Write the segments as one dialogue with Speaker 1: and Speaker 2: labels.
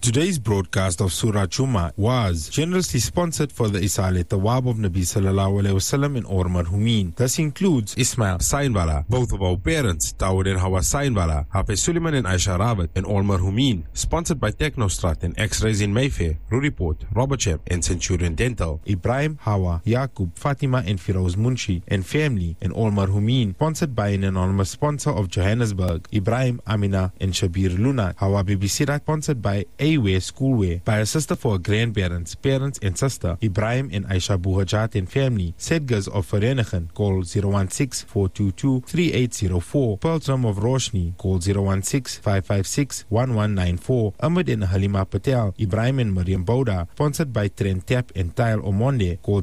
Speaker 1: Today's broadcast of Surah Juma was generously sponsored for the Isale Tawab of Nabi Sallallahu Alaihi Wasallam in Or Marhumin. This includes Ismail Sainwala, both of our parents, Dawood and Hawa Sainwala, Hafiz Suleiman and Aisha Rawat in Or Marhumin, sponsored by Technostrat and X-Rays in Mayfair, Ruriport, Robertshire and Centurion Dental, Ibrahim, Hawa, Yaqub, Fatima and Firoz Munshi and family in Or Marhumin, sponsored by an anonymous sponsor of Johannesburg, Ibrahim, Amina and Shabir Luna, Hawa Bibi Sirat, sponsored by A-Wear Schoolwear, by a sister for her grandparents, parents and sister, Ibrahim and Aisha Buhajat and family, Sedgers of Vereniging, call 016-422-3804, Pearltram of Roshni, call 016-556-1194, Ahmed and Halima Patel, Ibrahim and Mariam Bouda, sponsored by Trent Tap and Tile Omonde, call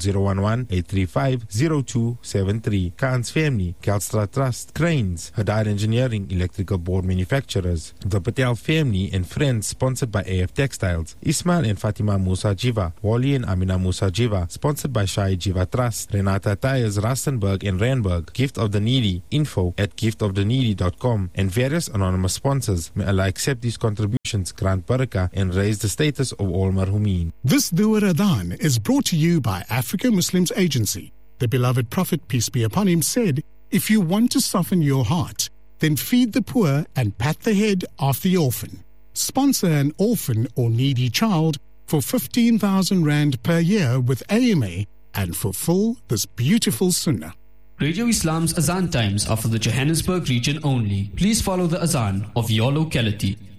Speaker 1: 011-835-0273, Khan's family, Kelstra Trust, Cranes, Hadar Engineering, electrical board manufacturers, the Patel family and friends, sponsored by AF Textiles, Ismail and Fatima Musa Jiva, Wally and Amina Musa Jiva, sponsored by Shai Jiva Trust, Renata Tires, Rustenburg and Randburg, Gift of the Needy, info@giftoftheneedy.com, and various anonymous sponsors. May Allah accept these contributions, grant barakah, and raise the status of all marhumin.
Speaker 2: This Dhuhr Adhan is brought to you by Africa Muslims Agency. The beloved Prophet, peace be upon him, said, "If you want to soften your heart, then feed the poor and pat the head of the orphan." Sponsor an orphan or needy child for 15,000 Rand per year with AMA and fulfill this beautiful sunnah.
Speaker 3: Radio Islam's Azan times are for the Johannesburg region only. Please follow the Azan of your locality.